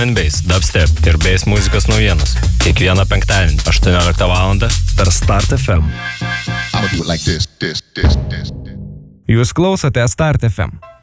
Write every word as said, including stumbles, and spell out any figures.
Bass, dubstep ir bass muzikos naujienos. Kiekvieną penktadienį, aštuonioliktą valandą per Start F M. I'ma do it like this, this, this, this, this. Jūs klausote Start F M.